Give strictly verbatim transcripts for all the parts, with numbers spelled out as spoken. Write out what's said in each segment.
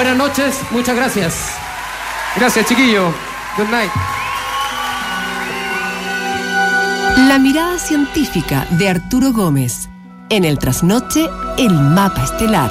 Buenas noches, muchas gracias. Gracias, chiquillo. Good night. La mirada científica de Arturo Gómez. En el trasnoche, el mapa estelar.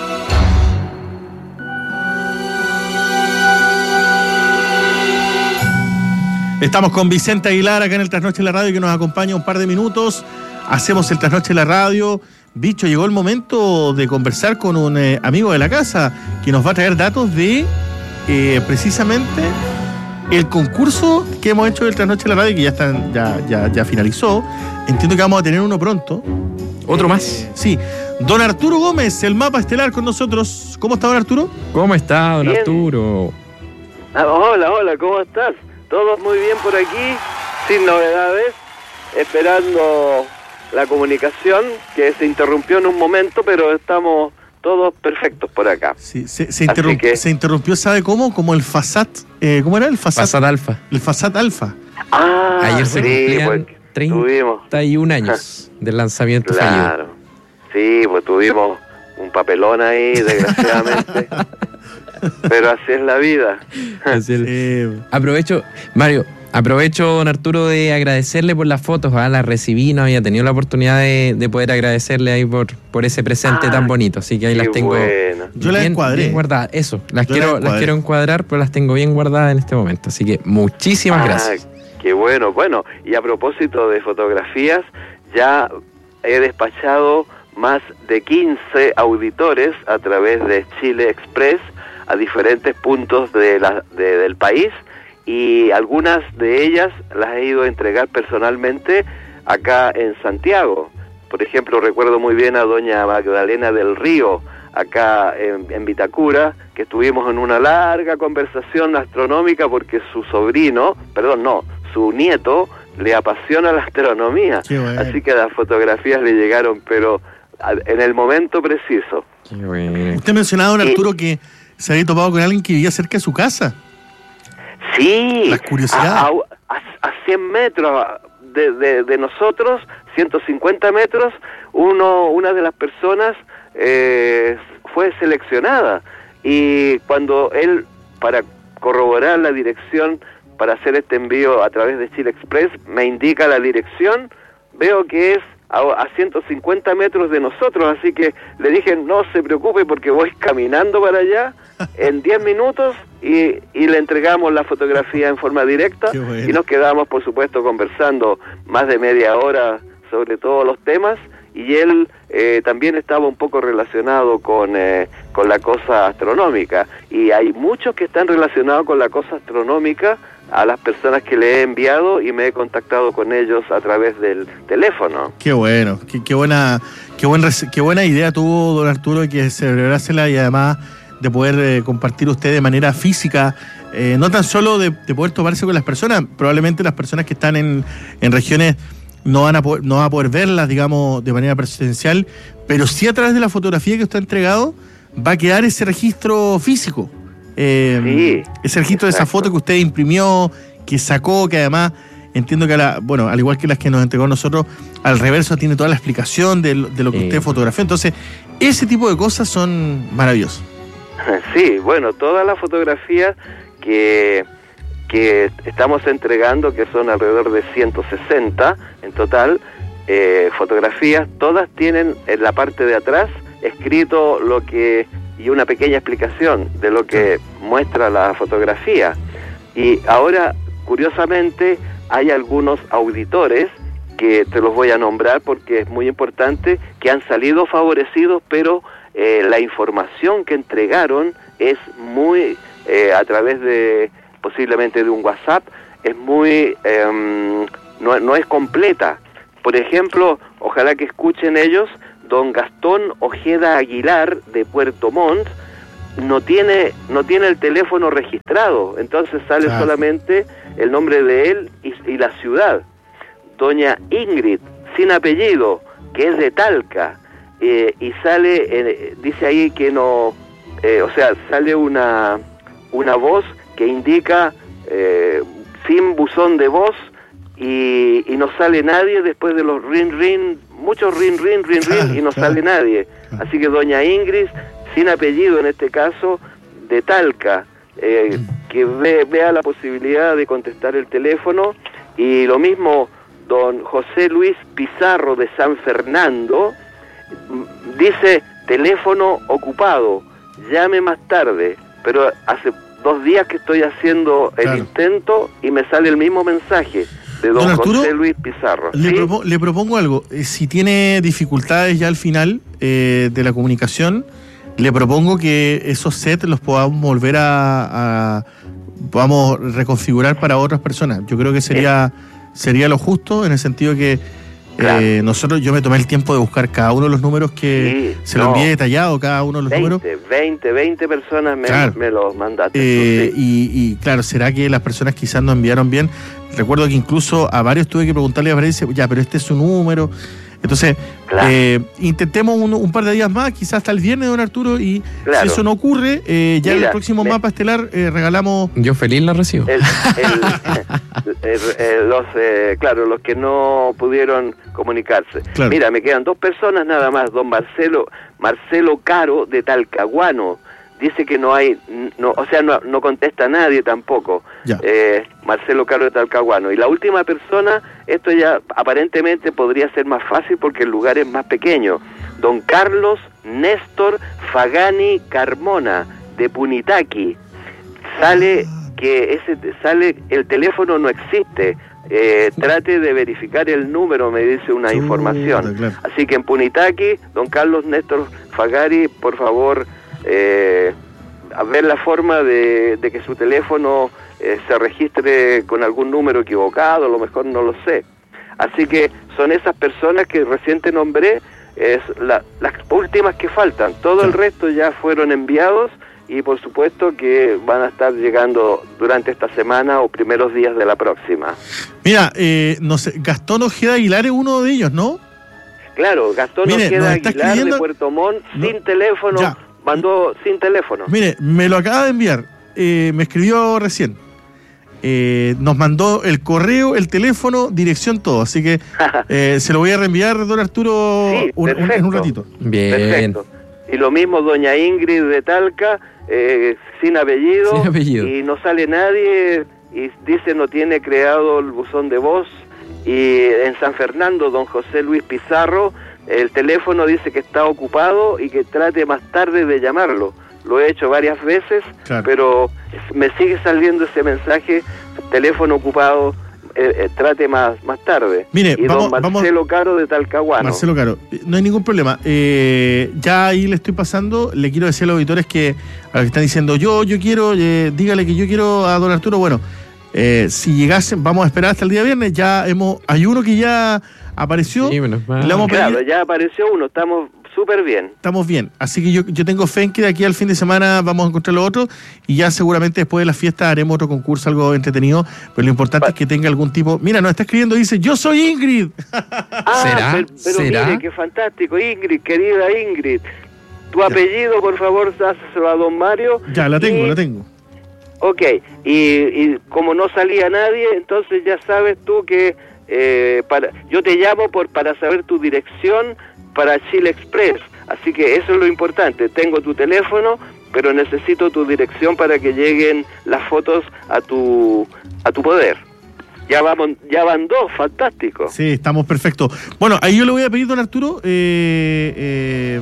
Estamos con Vicente Aguilar acá en el Trasnoche de la Radio, que nos acompaña un par de minutos. Hacemos el Trasnoche de la Radio. Bicho, llegó el momento de conversar con un eh, amigo de la casa que nos va a traer datos de eh, precisamente el concurso que hemos hecho del Trasnoche de la Radio, que ya, están, ya, ya, ya finalizó. Entiendo que vamos a tener uno pronto. ¿Otro más? Sí. Don Arturo Gómez, el mapa estelar con nosotros. ¿Cómo está, don Arturo? ¿Cómo está, don Bien. Arturo? Ah, hola, hola, ¿cómo estás? Todo muy bien por aquí, sin novedades, esperando la comunicación, que se interrumpió en un momento, pero estamos todos perfectos por acá. Sí, se, se, interrump, que... se interrumpió, ¿sabe cómo? Como el Fasat, eh, ¿cómo era el Fasat? Fasat Alfa. El Fasat Alfa. Ah, Ayer se sí, cumplían pues, treinta y un tuvimos. años del lanzamiento Claro, fallido. sí, pues tuvimos un papelón ahí, desgraciadamente, pero así es la vida. Así es. Eh, Aprovecho, Mario, aprovecho, don Arturo, de agradecerle por las fotos. ¿ah? Las recibí, no había tenido la oportunidad de, de poder agradecerle ahí por, por ese presente Ah, tan bonito. Así que ahí qué las tengo bueno. Yo las bien, encuadré. bien guardadas. Eso, las Yo quiero, las las encuadré. quiero encuadrar, pero las tengo bien guardadas en este momento. Así que muchísimas Ah, gracias. Qué bueno. Bueno, y a propósito de fotografías, ya he despachado más de quince auditores a través de Chile Express a diferentes puntos de la, de, del país, y algunas de ellas las he ido a entregar personalmente acá en Santiago. Por ejemplo, recuerdo muy bien a doña Magdalena del Río, acá en, en Vitacura, que estuvimos en una larga conversación astronómica porque su sobrino, perdón, no, su nieto le apasiona la astronomía. Qué bueno. Así que las fotografías le llegaron, pero a- en el momento preciso. Qué bueno. Usted mencionaba, don Sí. Arturo, que se había topado con alguien que vivía cerca de su casa. Sí, Las curiosidades. a, a, a cien metros de, de, de nosotros, ciento cincuenta metros, uno, una de las personas eh, fue seleccionada, y cuando él, para corroborar la dirección para hacer este envío a través de Chile Express, me indica la dirección, veo que es a, a ciento cincuenta metros de nosotros, así que le dije, no se preocupe porque voy caminando para allá en diez minutos, y, y le entregamos la fotografía en forma directa. Qué bueno. Y nos quedamos, por supuesto, conversando más de media hora sobre todos los temas, y él eh, también estaba un poco relacionado con, eh, con la cosa astronómica, y hay muchos que están relacionados con la cosa astronómica a las personas que le he enviado, y me he contactado con ellos a través del teléfono. Qué bueno, qué, qué buena, qué, buen, res- qué buena idea tuvo don Arturo de que celebrársela, y además de poder eh, compartir usted de manera física, eh, no tan solo de, de poder toparse con las personas. Probablemente las personas que están en, en regiones no van a poder, no van a poder verlas, digamos, de manera presencial, pero sí a través de la fotografía que usted ha entregado va a quedar ese registro físico. Eh, Sí, ese registro de esa exacto. foto que usted imprimió, que sacó, que además entiendo que, a la, bueno, al igual que las que nos entregó a nosotros, al reverso tiene toda la explicación de, lo- de lo que Sí. usted fotografió. Entonces, ese tipo de cosas son maravillosas. Sí, bueno, todas las fotografías que, que estamos entregando, que son alrededor de ciento sesenta en total, eh, fotografías, todas tienen en la parte de atrás escrito lo que, y una pequeña explicación de lo que muestra la fotografía. Y ahora, curiosamente, hay algunos auditores que te los voy a nombrar porque es muy importante, que han salido favorecidos, pero eh, la información que entregaron es muy, eh, a través de, posiblemente de un WhatsApp, es muy, eh, no, no es completa. Por ejemplo, ojalá que escuchen ellos, don Gastón Ojeda Aguilar, de Puerto Montt, no tiene, no tiene el teléfono registrado, entonces sale Claro. solamente el nombre de él y, y la ciudad. Doña Ingrid, sin apellido, que es de Talca, eh, y sale, eh, dice ahí que no, eh, o sea, sale una, una voz que indica eh, sin buzón de voz, y, y no sale nadie después de los rin rin, muchos rin rin rin rin, Claro, y no claro. sale nadie. Así que doña Ingrid, sin apellido en este caso, de Talca, eh, que ve, vea la posibilidad de contestar el teléfono, y lo mismo don José Luis Pizarro de San Fernando, dice teléfono ocupado, llame más tarde, pero hace dos días que estoy haciendo el Claro. intento y me sale el mismo mensaje de don, Don Arturo, José Luis Pizarro. Le, ¿Sí? propo- le propongo algo. Eh, si tiene dificultades ya al final eh, de la comunicación, le propongo que esos sets los podamos volver a, a podamos reconfigurar para otras personas. Yo creo que sería sería lo justo, en el sentido que Claro. eh, nosotros, yo me tomé el tiempo de buscar cada uno de los números que Sí, se lo no. envié detallado, cada uno de los números. veinte, veinte, veinte personas me, Claro. me los mandaste. Eh, tú, sí. y, y claro, ¿será que las personas quizás no enviaron bien? Recuerdo que incluso a varios tuve que preguntarle a varios, ya, pero este es su número. Entonces, Claro. eh, intentemos un, un par de días más, quizás hasta el viernes, don Arturo, y Claro. si eso no ocurre, eh, ya en Mira, el próximo me- mapa estelar eh, regalamos... Yo feliz la recibo. El- el- el- el- los, eh, claro, los que no pudieron comunicarse. Claro. Mira, me quedan dos personas nada más. Don Marcelo Marcelo Caro de Talcahuano dice que no hay, no, o sea, no, no contesta nadie tampoco. Ya. Eh, Marcelo Caro de Talcahuano. Y la última persona, esto ya aparentemente podría ser más fácil porque el lugar es más pequeño. Don Carlos Néstor Fagani Carmona de Punitaqui. Sale que ese sale el teléfono no existe. Eh, trate de verificar el número, me dice una Chuta, información. claro. Así que en Punitaqui, don Carlos Néstor Fagari, por favor, eh, a ver la forma de, de que su teléfono eh, se registre con algún número equivocado, a lo mejor no lo sé. Así que son esas personas que recién te nombré, es la, las últimas que faltan. Todo el resto ya fueron enviados y por supuesto que van a estar llegando durante esta semana o primeros días de la próxima. Mira, eh, no sé, Gastón Ojeda Aguilar es uno de ellos, ¿no? Claro, Gastón Mire, Ojeda nos está Aguilar escribiendo- de Puerto Montt, No, sin teléfono, ya. mandó sin teléfono. Mire, me lo acaba de enviar, eh, me escribió recién. Eh, nos mandó el correo, el teléfono, dirección, todo. Así que eh, se lo voy a reenviar, don Arturo, Sí, un- un- en un perfecto. ratito. Bien. Perfecto. Y lo mismo doña Ingrid de Talca, eh, sin apellido, Sin apellido. y no sale nadie, y dice no tiene creado el buzón de voz. Y en San Fernando, don José Luis Pizarro, el teléfono dice que está ocupado y que trate más tarde de llamarlo. Lo he hecho varias veces, Claro. pero me sigue saliendo ese mensaje, teléfono ocupado, eh, eh, trate más más tarde. Mire, y vamos- don vamos- Marcelo Caro de Talcahuano. Marcelo Caro, eh, no hay ningún problema. Eh, ya ahí le estoy pasando. Le quiero decir a los auditores que a los que están diciendo yo, yo quiero, eh, dígale que yo quiero a don Arturo. Bueno, eh, si llegasen, vamos a esperar hasta el día viernes. Ya hemos, hay uno que ya apareció. Sí, menos mal. Le vamos a pedir- Claro, ya apareció uno, estamos súper bien. Estamos bien. Así que yo, yo tengo fe en que de aquí al fin de semana vamos a encontrar lo otro y ya seguramente después de las fiestas haremos otro concurso, algo entretenido. Pero lo importante Pa- es que tenga algún tipo. Mira, nos está escribiendo, dice, yo soy Ingrid. Ah, ¿Será? Pero, pero ¿Será? mire, qué fantástico, Ingrid, querida Ingrid. Tu apellido, por favor, dáselo a don Mario. Ya, la tengo, Y- la tengo. Ok, y, y como no salía nadie, entonces ya sabes tú que eh, para, yo te llamo por para saber tu dirección para Chile Express. Así que eso es lo importante. Tengo tu teléfono, pero necesito tu dirección para que lleguen las fotos a tu a tu poder. Ya vamos, ya van dos, fantástico. Sí, estamos perfectos. Bueno, ahí yo le voy a pedir, don Arturo, eh, eh,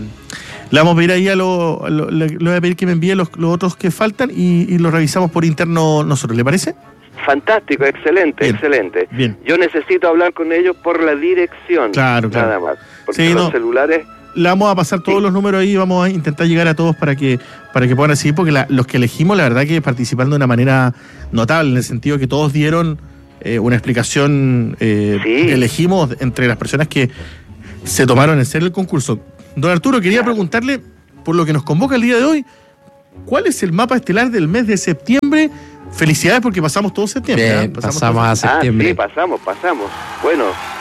le vamos a pedir ahí a lo, a lo- le, le voy a pedir que me envíe los, los otros que faltan y, y los revisamos por interno nosotros, ¿le parece? Fantástico, excelente, Bien, excelente. bien. Yo necesito hablar con ellos por la dirección. Claro, claro. Nada más. Porque Sí, los no. celulares... Le vamos a pasar todos Sí. los números ahí y vamos a intentar llegar a todos para que para que puedan recibir, porque la- los que elegimos, la verdad que participaron de una manera notable, en el sentido que todos dieron eh, una explicación, eh, Sí. elegimos entre las personas que se tomaron en serio el concurso. Don Arturo, quería preguntarle, por lo que nos convoca el día de hoy, ¿cuál es el mapa estelar del mes de septiembre? Felicidades porque pasamos todo septiembre. Bien, ¿eh? pasamos, todo- a septiembre. Ah, sí, pasamos, pasamos. Bueno,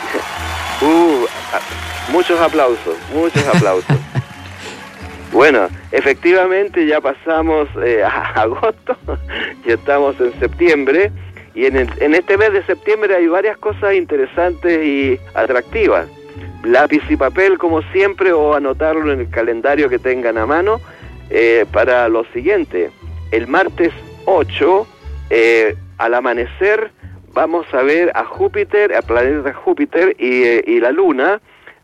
uh, a- muchos aplausos, muchos aplausos. Bueno, efectivamente ya pasamos eh, a agosto, ya estamos en septiembre, y en, el- en este mes de septiembre hay varias cosas interesantes y atractivas. Lápiz y papel, como siempre, o anotarlo en el calendario que tengan a mano. eh, para lo siguiente. El martes ocho, eh, al amanecer, vamos a ver a Júpiter, al planeta Júpiter y, eh, y la Luna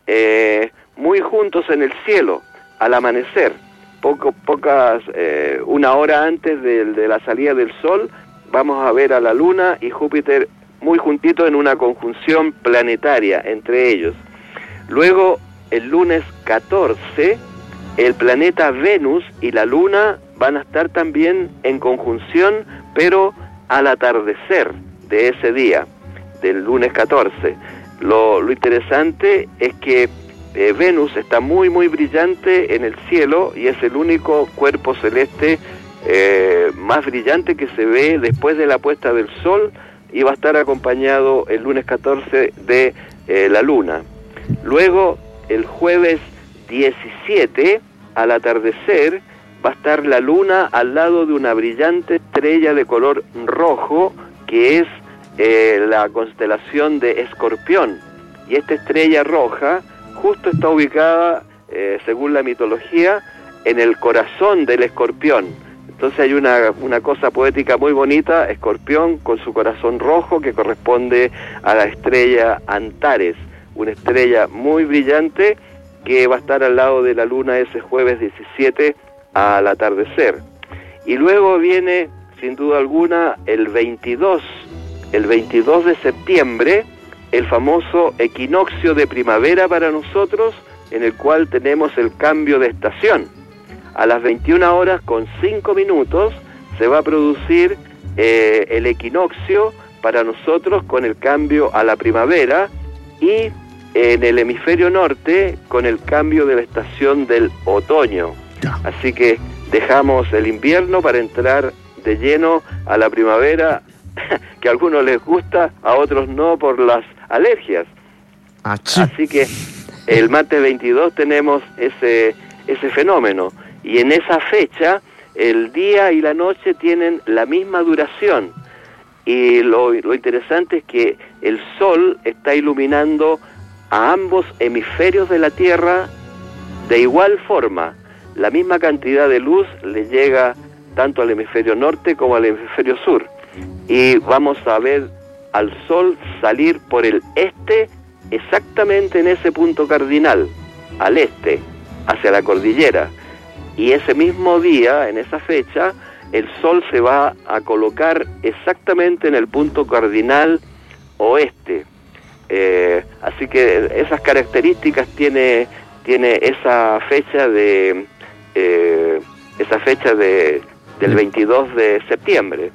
eh, muy juntos en el cielo, al amanecer. Poco, pocas, eh, una hora antes de, de la salida del Sol, vamos a ver a la Luna y Júpiter muy juntitos en una conjunción planetaria entre ellos. Luego, el lunes catorce, el planeta Venus y la Luna van a estar también en conjunción, pero al atardecer de ese día, del lunes catorce. Lo, lo interesante es que eh, Venus está muy muy brillante en el cielo y es el único cuerpo celeste eh, más brillante que se ve después de la puesta del Sol, y va a estar acompañado el lunes catorce de eh, la Luna. Luego, el jueves diecisiete, al atardecer, va a estar la Luna al lado de una brillante estrella de color rojo que es eh, la constelación de Escorpión. Y esta estrella roja justo está ubicada, eh, según la mitología, en el corazón del Escorpión. Entonces hay una, una cosa poética muy bonita, Escorpión con su corazón rojo, que corresponde a la estrella Antares, una estrella muy brillante que va a estar al lado de la Luna ese jueves diecisiete al atardecer. Y luego viene, sin duda alguna, el veintidós, el veintidós de septiembre, el famoso equinoccio de primavera para nosotros, en el cual tenemos el cambio de estación. A las veintiuna horas con cinco minutos se va a producir eh, el equinoccio para nosotros con el cambio a la primavera, y en el hemisferio norte con el cambio de la estación del otoño. Así que dejamos el invierno para entrar de lleno a la primavera, que a algunos les gusta, a otros no por las alergias. Achí. Así que el martes veintidós tenemos ese, ese fenómeno, y en esa fecha el día y la noche tienen la misma duración, y lo, lo interesante es que el Sol está iluminando a ambos hemisferios de la Tierra de igual forma. La misma cantidad de luz le llega tanto al hemisferio norte como al hemisferio sur, y vamos a ver al Sol salir por el este, exactamente en ese punto cardinal, al este, hacia la cordillera, y ese mismo día, en esa fecha, el Sol se va a colocar exactamente en el punto cardinal oeste. Eh, así que esas características tiene tiene esa fecha de eh, esa fecha de del veintidós de septiembre,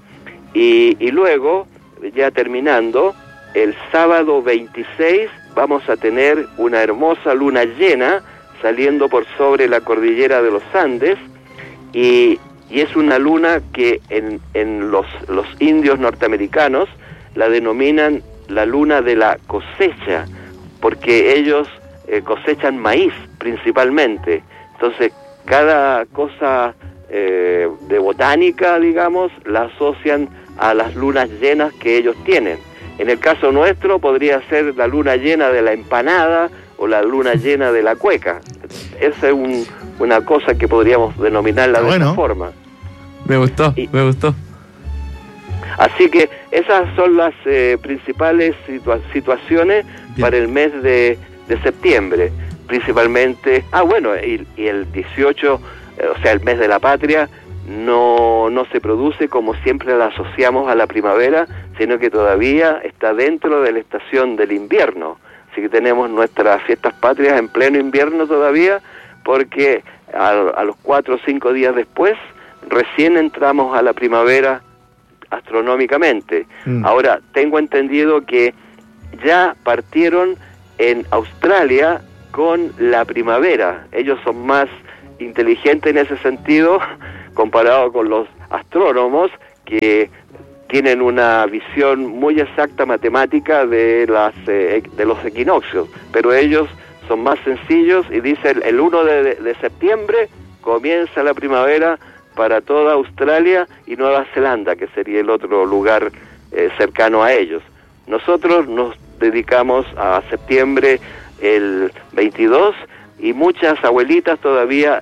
y, y luego, ya terminando, el sábado veintiséis vamos a tener una hermosa luna llena saliendo por sobre la cordillera de los Andes, y, y es una luna que en, en los, los indios norteamericanos la denominan la luna de la cosecha, porque ellos eh, cosechan maíz principalmente. Entonces cada cosa eh, de botánica, digamos, la asocian a las lunas llenas que ellos tienen. En el caso nuestro podría ser la luna llena de la empanada o la luna llena de la cueca. Esa es un, una cosa que podríamos denominarla de bueno. esa forma. Me gustó, Y- me gustó. Así que esas son las eh, principales situa- situaciones Bien. para el mes de, de septiembre, principalmente. Ah, bueno, y, y el dieciocho, eh, o sea, el mes de la patria, no, no se produce como siempre la asociamos a la primavera, sino que todavía está dentro de la estación del invierno. Así que tenemos nuestras fiestas patrias en pleno invierno todavía, porque a, a los cuatro o cinco días después recién entramos a la primavera astronómicamente. Mm. Ahora, tengo entendido que ya partieron en Australia con la primavera. Ellos son más inteligentes en ese sentido comparado con los astrónomos, que tienen una visión muy exacta matemática de las eh, de los equinoccios, pero ellos son más sencillos y dicen el uno de, de septiembre comienza la primavera para toda Australia y Nueva Zelanda, que sería el otro lugar eh, cercano a ellos. Nosotros nos dedicamos a septiembre el veintidós, y muchas abuelitas todavía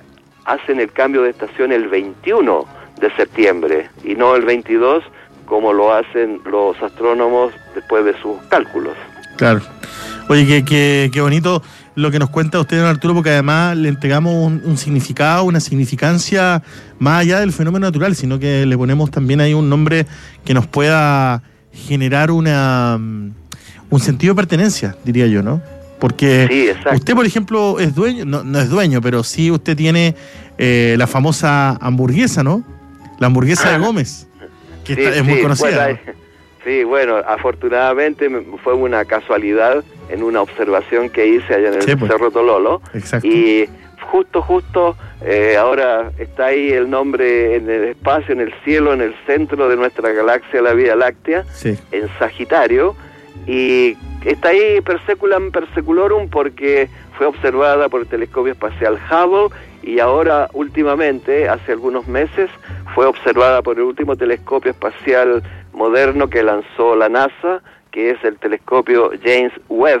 hacen el cambio de estación el veintiuno de septiembre y no el veintidós como lo hacen los astrónomos después de sus cálculos. Claro. Oye, qué, qué, qué bonito lo que nos cuenta usted, don Arturo, porque además le entregamos un, un significado, una significancia más allá del fenómeno natural, sino que le ponemos también ahí un nombre que nos pueda generar una un sentido de pertenencia, diría yo, ¿no? Porque sí, usted, por ejemplo, es dueño, no, no es dueño, pero sí usted tiene eh, la famosa hamburguesa, ¿no? La hamburguesa de Gómez, que sí, está, es sí, muy conocida. Bueno, ¿no? Sí, bueno, afortunadamente fue una casualidad en una observación que hice allá en el sí, pues. Cerro Tololo. Exacto. Y justo, justo, eh, ahora está ahí el nombre en el espacio, en el cielo, en el centro de nuestra galaxia, la Vía Láctea, sí. en Sagitario, y está ahí per seculam per seculorum porque fue observada por el telescopio espacial Hubble y ahora últimamente, hace algunos meses, fue observada por el último telescopio espacial moderno que lanzó la NASA, que es el telescopio James Webb,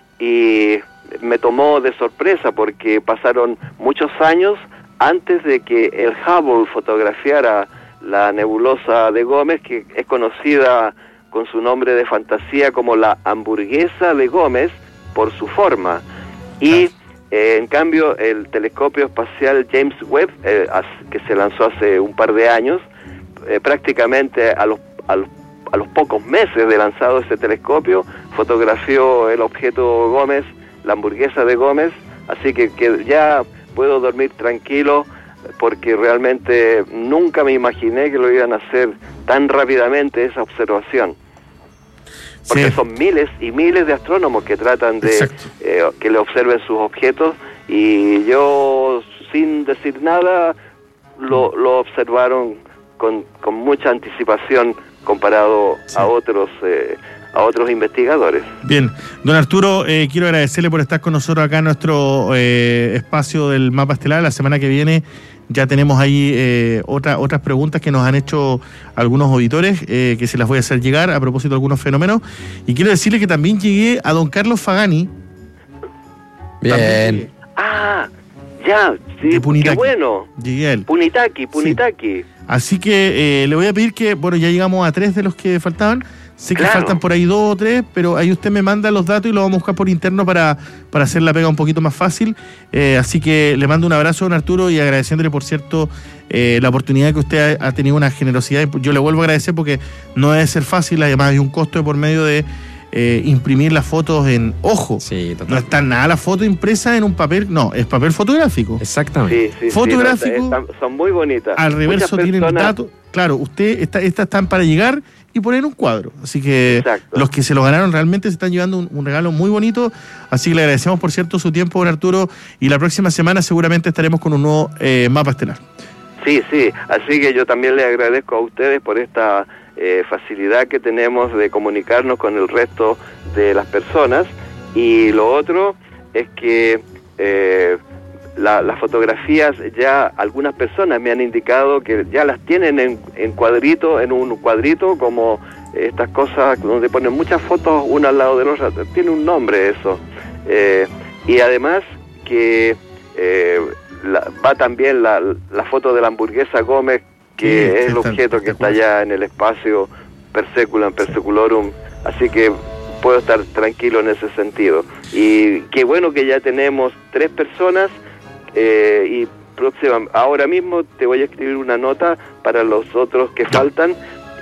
y me tomó de sorpresa porque pasaron muchos años antes de que el Hubble fotografiara la nebulosa de Gómez, que es conocida con su nombre de fantasía como la hamburguesa de Gómez por su forma. Y eh, en cambio el telescopio espacial James Webb, eh, que se lanzó hace un par de años, eh, prácticamente a los, a los a los pocos meses de lanzado ese telescopio, fotografió el objeto Gómez, la hamburguesa de Gómez, así que, que ya puedo dormir tranquilo porque realmente nunca me imaginé que lo iban a hacer tan rápidamente esa observación. Porque sí. Son miles y miles de astrónomos que tratan de eh, que le observen sus objetos y yo, sin decir nada, lo, lo observaron con, con mucha anticipación comparado sí. a otros eh, a otros investigadores. Bien, don Arturo, eh, quiero agradecerle por estar con nosotros acá en nuestro eh, espacio del Mapa Estelar. La semana que viene ya tenemos ahí eh, otra, otras preguntas que nos han hecho algunos auditores, eh, que se las voy a hacer llegar a propósito de algunos fenómenos. Y quiero decirle que también llegué a don Carlos Fagani. Bien. Ah, ya, sí, qué bueno. Llegué a él. Punitaki, Punitaki. Sí. Así que eh, le voy a pedir que, bueno, ya llegamos a tres de los que faltaban. Sé que claro. faltan por ahí dos o tres, pero ahí usted me manda los datos y los vamos a buscar por interno para, para hacer la pega un poquito más fácil. Eh, así que le mando un abrazo, don Arturo, y agradeciéndole, por cierto, eh, la oportunidad que usted ha, ha tenido, una generosidad. Yo le vuelvo a agradecer porque no debe ser fácil, además hay un costo de por medio de eh, imprimir las fotos en ojo. Sí, total. No está nada la foto impresa en un papel, no, es papel fotográfico. Exactamente. Sí, sí, fotográfico. Sí, no, están, son muy bonitas. Al reverso Muchas tienen personas... datos. Claro, usted está, estas están para llegar y poner un cuadro. Así que exacto. Los que se lo ganaron realmente se están llevando un, un regalo muy bonito. Así que le agradecemos, por cierto, su tiempo, don Arturo. Y la próxima semana seguramente estaremos con un nuevo eh, Mapa Estelar. Sí, sí. Así que yo también le agradezco a ustedes por esta eh, facilidad que tenemos de comunicarnos con el resto de las personas. Y lo otro es que eh, la, las fotografías ya algunas personas me han indicado que ya las tienen en, en cuadrito, en un cuadrito, como estas cosas donde ponen muchas fotos una al lado de la otra. Tiene un nombre eso. Eh, y además que eh, la, va también la, la foto de la hamburguesa Gómez, que sí, es el objeto que está allá en el espacio per seculam, per seculorum. Así que puedo estar tranquilo en ese sentido. Y qué bueno que ya tenemos tres personas. Eh, y próxima, ahora mismo te voy a escribir una nota para los otros que faltan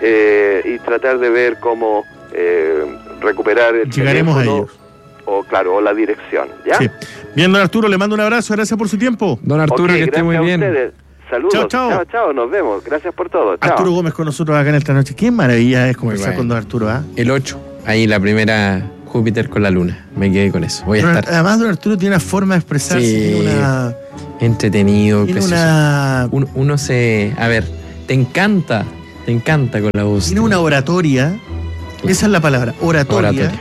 eh, y tratar de ver cómo eh, recuperar el llegaremos teléfono, a ellos o claro, o la dirección, ¿ya? Sí. Bien, don Arturo, le mando un abrazo, gracias por su tiempo. Don Arturo, okay, que esté muy bien. Ustedes. Saludos, chao, chao. chao, chao, nos vemos, gracias por todo. Chao. Arturo Gómez con nosotros acá en esta noche. Qué maravilla es conversar bueno. con don Arturo, ¿ah? ¿eh? El ocho, ahí la primera Júpiter con la luna. Me quedé con eso. Voy a Pero estar. Además, don Arturo tiene una forma de expresarse, sí. tiene una... entretenido, tiene precioso. una... Uno, uno se... A ver, te encanta, te encanta con la voz. Tiene una oratoria, claro. Esa es la palabra, oratoria, oratoria,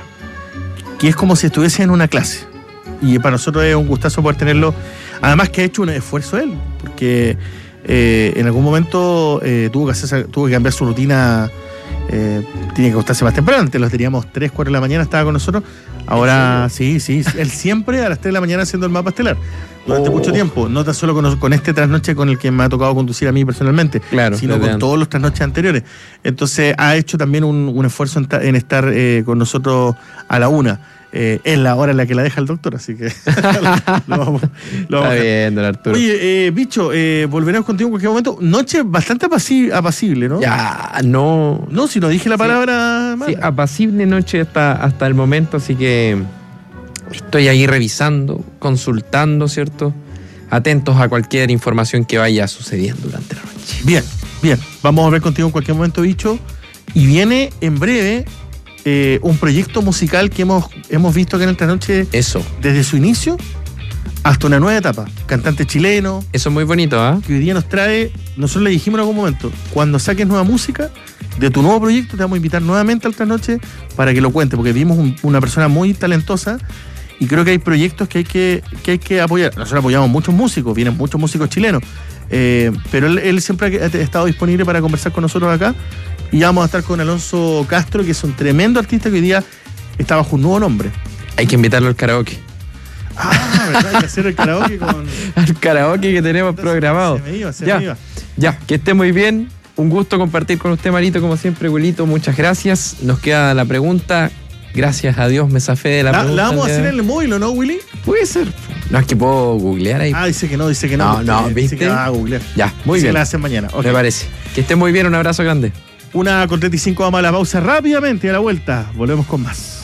que es como si estuviese en una clase. Y para nosotros es un gustazo poder tenerlo. Además que ha hecho un esfuerzo él, porque eh, en algún momento eh, tuvo, que hacer, tuvo que cambiar su rutina, eh, tiene que acostarse más temprano. Antes los teníamos tres, cuatro de la mañana, estaba con nosotros. Ahora sí, sí, él siempre a las tres de la mañana haciendo el Mapa Estelar. durante Oh. mucho tiempo, no tan solo con, con este trasnoche con el que me ha tocado conducir a mí personalmente, Claro, sino desde con antes. todos los trasnoches anteriores. Entonces ha hecho también un, un esfuerzo en, ta- en estar eh, con nosotros a la una. Eh, es la hora en la que la deja el doctor, así que lo vamos, lo vamos a Está dejar. bien, don Arturo. Oye, eh, bicho, eh, volveremos contigo en cualquier momento. Noche bastante apasi- apacible, ¿no? Ya, no. No, si no dije la Sí. palabra mala. Sí, apacible noche hasta, hasta el momento, así que estoy ahí revisando, consultando, ¿cierto? Atentos a cualquier información que vaya sucediendo durante la noche. Bien, bien. Vamos a volver contigo en cualquier momento, bicho. Y viene en breve eh, un proyecto musical que hemos, hemos visto que en esta noche, Eso, desde su inicio hasta una nueva etapa. Cantante chileno, eso es muy bonito, ¿ah? que hoy día nos trae, nosotros le dijimos en algún momento, cuando saques nueva música de tu nuevo proyecto, te vamos a invitar nuevamente a esta noche para que lo cuente, porque vimos un- una persona muy talentosa y creo que hay proyectos que hay que, que, hay que apoyar. Nosotros apoyamos muchos músicos, vienen muchos músicos chilenos, eh, pero él, él siempre ha estado disponible para conversar con nosotros acá y ya vamos a estar con Alonso Castro, que es un tremendo artista que hoy día está bajo un nuevo nombre. Hay que invitarlo al karaoke. Ah, ¿verdad? Hay que hacer el karaoke con... Al karaoke que tenemos programado. Se me iba, se Ya. me iba. Ya, que esté muy bien. Un gusto compartir con usted, Marito, como siempre, Wilito. Muchas gracias. Nos queda la pregunta. Gracias a Dios me zafé de la, La, pregunta. la vamos a el día hacer de en el móvil, ¿o no, Willy? hoy. Puede ser. No, es que puedo googlear ahí. Ah, dice que no, dice que no. No, porque no, dice ¿viste? que va a googlear. Ya, muy Dice bien. que la hacen mañana. Ok. Me parece. Que esté muy bien. Un abrazo grande. Una con treinta y cinco, vamos a la pausa rápidamente, a la vuelta. Volvemos con más.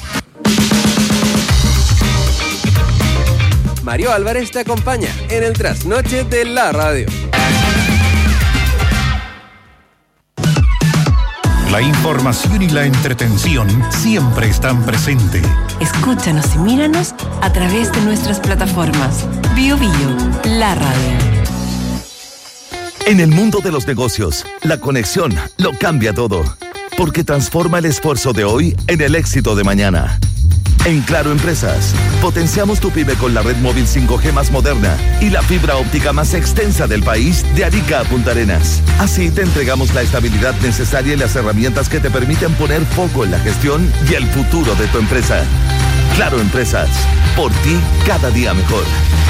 Mario Álvarez te acompaña en el trasnoche de la radio. La información y la entretención siempre están presentes. Escúchanos y míranos a través de nuestras plataformas. Bio Bio, la radio. En el mundo de los negocios, la conexión lo cambia todo, porque transforma el esfuerzo de hoy en el éxito de mañana. En Claro Empresas, potenciamos tu pyme con la red móvil cinco G más moderna y la fibra óptica más extensa del país, de Arica a Punta Arenas. Así te entregamos la estabilidad necesaria y las herramientas que te permiten poner foco en la gestión y el futuro de tu empresa. Claro Empresas, por ti cada día mejor.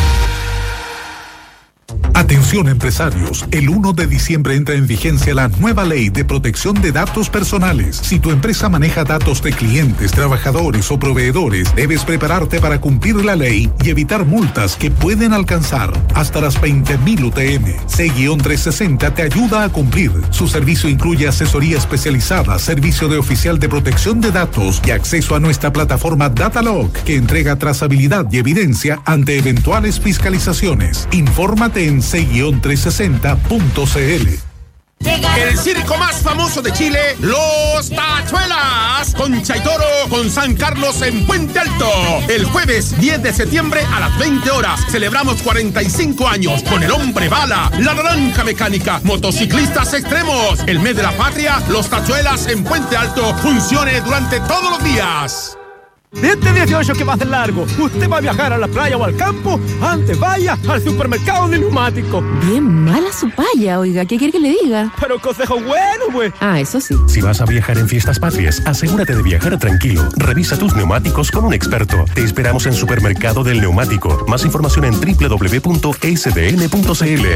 Atención empresarios, el uno de diciembre entra en vigencia la nueva ley de protección de datos personales. Si tu empresa maneja datos de clientes, trabajadores o proveedores, debes prepararte para cumplir la ley y evitar multas que pueden alcanzar hasta las veinte mil U T M. C trescientos sesenta te ayuda a cumplir. Su servicio incluye asesoría especializada, servicio de oficial de protección de datos y acceso a nuestra plataforma Datalog, que entrega trazabilidad y evidencia ante eventuales fiscalizaciones. Infórmate en c trescientos sesenta punto c l. El circo más famoso de Chile, Los Tachuelas, con Chaitoro, con San Carlos en Puente Alto. El jueves diez de septiembre a las veinte horas celebramos cuarenta y cinco años con el Hombre Bala, la Naranja Mecánica, motociclistas extremos. El mes de la patria, Los Tachuelas en Puente Alto, funcione durante todos los días. Este dieciocho que va a ser largo, usted va a viajar a la playa o al campo, antes vaya al supermercado de neumáticos. Bien mala su paya, oiga, ¿qué quiere que le diga? Pero consejo bueno, pues. Ah, eso sí. Si vas a viajar en fiestas patrias, asegúrate de viajar tranquilo. Revisa tus neumáticos con un experto. Te esperamos en Supermercado del Neumático. Más información en doble u doble u doble u punto s d n punto c l.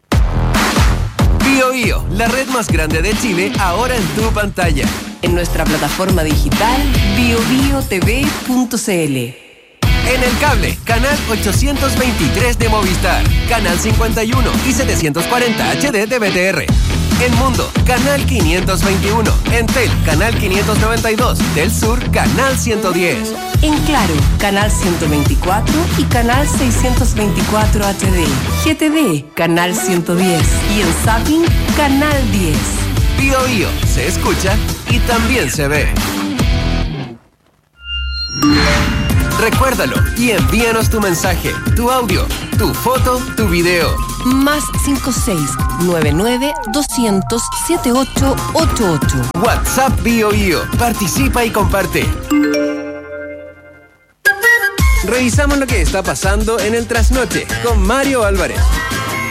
Bio Bio, la red más grande de Chile, ahora en tu pantalla. En nuestra plataforma digital bio bio t v punto c l. En el cable, canal ochocientos veintitrés de Movistar, canal cincuenta y uno y setecientos cuarenta H D de B T R. En Mundo, canal quinientos veintiuno. En Tel, canal quinientos noventa y dos. Del Sur, canal ciento diez. En Claro, canal ciento veinticuatro y canal seiscientos veinticuatro H D. G T V, canal ciento diez. Y en Zapping, canal diez. Bio Bio, se escucha y también se ve. Recuérdalo y envíanos tu mensaje, tu audio, tu foto, tu video. Más cinco seis nueve nueve doscientos setenta y ocho ochenta y ocho. WhatsApp Bio Bio. Participa y comparte. Revisamos lo que está pasando en el trasnoche con Mario Álvarez.